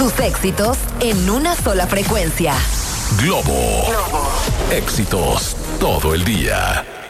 Tus éxitos en una sola frecuencia. Globo. Éxitos todo el día.